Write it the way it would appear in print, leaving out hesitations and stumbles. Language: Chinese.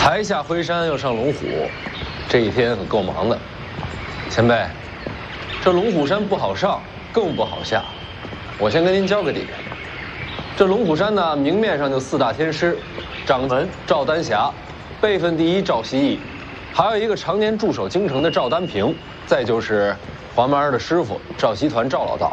才下辉山要上龙虎，这一天可够忙的。前辈，这龙虎山不好上，更不好下。我先跟您交个底。这龙虎山呢，明面上就4大天师，掌门赵丹霞，辈分第1赵希义，还有一个常年驻守京城的赵丹平，再就是黄毛儿的师傅赵锡团赵老道。